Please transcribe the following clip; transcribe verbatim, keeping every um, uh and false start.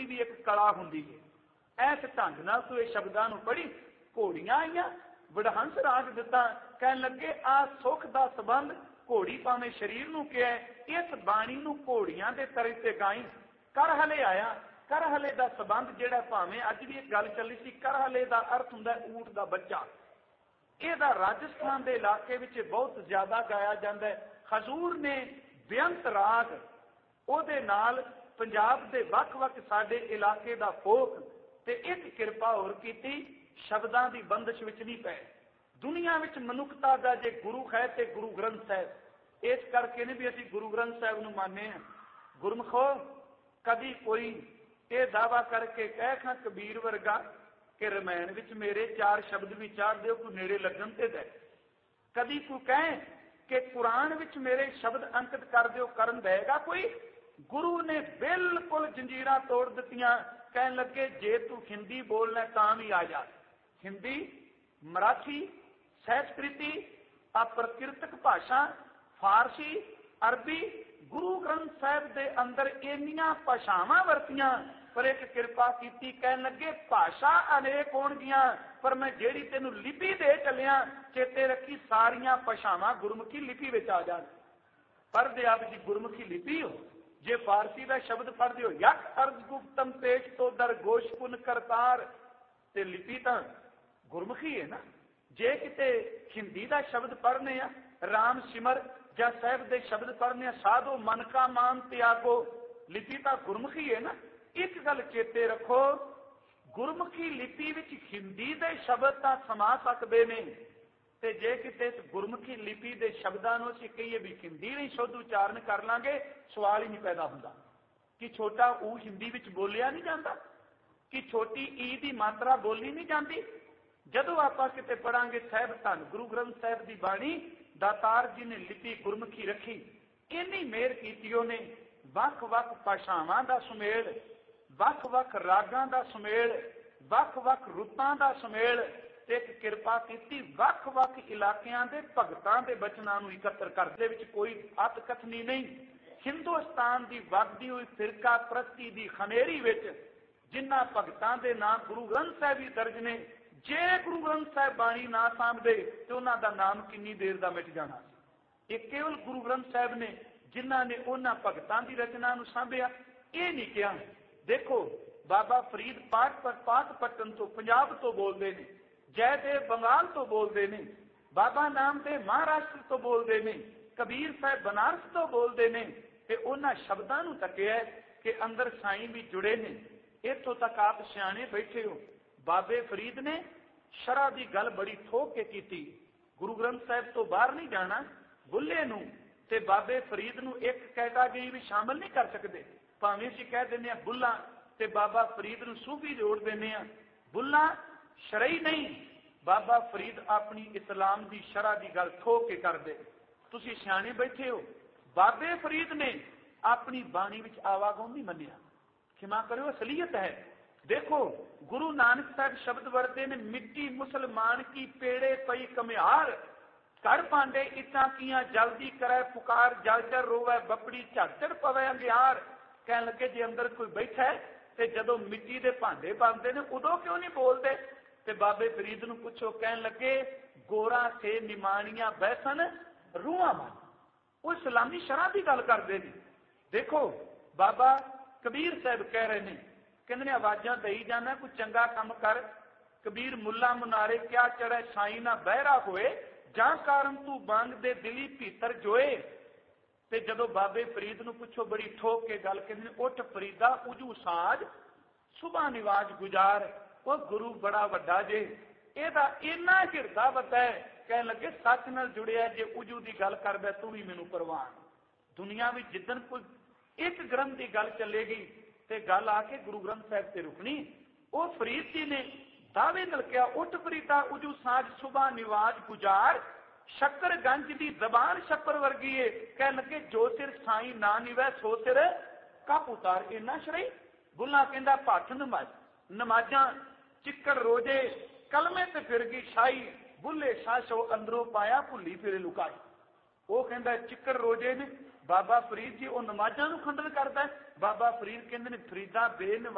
भी एक कला हुंदी है। इस ढंग नाल तू इह शब्दां नूं पढ़ी। घोड़ियां आईयां, वडहंस राग दिता, कहण लगे आ सुख दा संबंध घोड़ी भावें शरीर नूं किहा, इस बाणी नूं घोड़ियां दे तरे ते गाई। करहले आया, करहले दा संबंध जिहड़ा भावें अज भी एक गल चली सी, करहले दा अर्थ हुंदा ऊंट दा बच्चा। ਇਹਦਾ राजस्थान के इलाके में बहुत ज्यादा गाया जाता है। हजूर ने बेअंत राग ਉਹਦੇ ਨਾਲ पंजाब के ਵੱਖ-ਵੱਖ साडे इलाके का फोक ते एक किरपा होर कीती, शब्दां की बंदिश विच नहीं पए। दुनिया विच मनुखता का जे गुरु है तो गुरु ग्रंथ साहिब, इस करके ने भी असीं गुरु ग्रंथ साहिब नूं मानने हैं। गुरमुखो कभी कोई ये दावा करके कह खां कबीर वर्गा कि रमैन विच मेरे चार शब्द विचार दिओ कोई नेड़े लगन ते दे, कभी कोई कहे कि कुरान विच मेरे शब्द अंकित कर दिओ करन देगा कोई। गुरु ने बिल्कुल जंजीरां तोड़ दित्तियां, कहन लगे जे तू हिंदी बोलना तां भी आ जा। हिंदी, मराठी, संस्कृति, अप्रकृतक भाषा, फारसी, अरबी, गुरु ग्रंथ साहिब दे अंदर इन्नियां भाषावां वरतियां, पर एक किरपा की, कहन लगे भाषा अनेक होणगियां पर मैं जेड़ी तेनू लिपि दे चलिया चेते रखी सारियां भाषावां गुरमुखी लिपि विच आ जाण। पढ़दे आप जी गुरमुखी लिपि हो, जे फारसी का शब्द पढ़ते हो यक अर्ज गुप्तम पेश तो दर गोशपुन करतार, ते लिपि तां गुरमुखी है ना। जे किते हिंदी का शब्द पढ़ने आ राम सिमर या साहिब दे शब्द पढ़ने साधो मन का मान त्यागो, लिपि तां गुरमुखी है ना। एक गल चेते रखो, गुरमुखी लिपि विच हिंदी दे शब्द तां समा सकदे ने, ते जे किते गुरमुखी लिपि दे शब्दां नूं असीं कहीए भी हिंदी नहीं शुद्ध उचारण कर लांगे, सवाल ही नहीं पैदा हुंदा कि छोटा ऊ हिंदी विच बोलिया नहीं जाता, कि छोटी ई दी मात्रा बोली नहीं जाती। जदों आपां किते पढ़ांगे साहिब धन गुरु ग्रंथ साहिब दी बाणी, दातार जी ने लिपि गुरमुखी रखी, इन्नी मेहर कीती उहने। वख-वख भाषावां दा सुमेल, वख-वख रागां दा सुमेल, वख-वख रुतां दा सुमेल, एक किरपा की वख-वख इलाकियां दे भगतां दे बचनां नूं इकत्र करदे विच कोई अत कथनी नहीं। हिंदुस्तान दी वगदी हुई फिरका प्रस्ती दी खनेरी विच जिन्हां भगतां दे नाम गुरु ग्रंथ साहिब ही दर्ज ने, जे गुरु ग्रंथ साहिब बाणी ना सामभे ते उन्हां दा नाम किन्नी देर दा मिट जाना। ये केवल गुरु ग्रंथ साहिब ने जिन्हां ने उन्हां भगतां दी रचना नूं सामभिया, ये नहीं किया। देखो बाबा फरीद पाठ पर पाठपट्टन तो पंजाब तो बोलते हैं, जयदेव बंगाल तो बोलते हैं, बाबा नामदेव महाराष्ट्र तो बोलते हैं, कबीर साहब बनारस तो बोलते हैं। ते उन्हां शब्दां नूं तकिया कि अंदर साईं भी जुड़े ने। इत्थों तक आप सियाणे बैठे हो, बाबे फरीद ने शरह की गल बड़ी ठोक के की, गुरु ग्रंथ साहिब तो बाहर नहीं जाना। बुल्ले नूं ते बाबे फरीद नूं एक कैटागरी भी शामिल नहीं कर सकते। भावें असीं कह दिंदे हां बुल्ला ते बाबा फरीद नूं सूफी जोड़ दिंदे हां, बुल्ला शरई नहीं। बाबा फरीद अपनी इस्लाम की शरह की गल ठोक के करदे। तुसीं सियाणे बैठे हो, बाबे फरीद ने अपनी बाणी विच आवागौन नहीं मन्निया, क्षमा करो असलियत है। देखो गुरु नानक साहब शब्द वरते ने, मिट्टी मुसलमान की पेड़े पई कमिहार, कर पांडे इटा किया जल्दी करे पुकार, जल जल रोवे बपड़ी झड़झड़ पवे अंगियार। कह लगे जे अंदर कोई बैठा है ते जदों मिट्टी दे भांडे बनते ने उदों क्यों नहीं बोलते। ते बाबे फरीद नूं पुछो, कह लगे गोरा से निमाणियां बैसन रूहां मन, वो इस्लामी शरह की गल करते हैं। देखो बाबा कबीर साहब कह रहे हैं, कहते आवाजा दई जाना कोई चंगा काम कर, कबीर मुला मुनारे क्या चढ़े साई ना बहरा होए, जां कारण तू बांग दे दिली भीतर जोए। ते जदों बाबे फरीद नूं पुछो बड़ी ठोक के गल कहते, उठ फरीदा उजू साज सुबह निवाज गुजार, वो गुरु बड़ा वड्डा जे, एदा इन्ना हिरदा वड्डा है। कह लगे सच नाल जुड़िया जे उजू की गल करदा तू भी मैनू परवान। दुनिया में जिदन कोई एक ग्रंथ की गल चलेगी ते गल आके गुरु ग्रंथ साहिब से रुकनी। वो फरीद जी ने दावे नाल कहा, उठ फरीदा उजू साज सुबह निवाज गुजार, शक्कर गंज की जबान शक्कर वर्गी है। कह लगे जो सिर साई ना निवै सो सिर कप उतार। इन्ना शरई बुला कहंदा भठ नमाज नमाजा चिक्कड़ रोजे कलमे ते फिर गई शाही, बुले शाशो अंदरों पाया भुली फिर लुकाई। वो कहंदा चिक्कड़ रोजे ने बाबा फरीद जी वो नमाजा नूं खंडन करदा है। बाबा फरीद कहंदे ने फरीदा बे